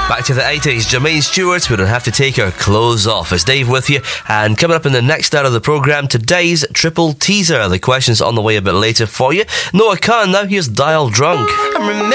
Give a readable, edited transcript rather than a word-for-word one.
Back to the 80s, Jermaine Stewart, we don't have to take our clothes off. It's Dave with you, and coming up in the next hour of the programme, today's triple teaser. The question's on the way a bit later for you. Noah Khan, now here's Dial Drunk.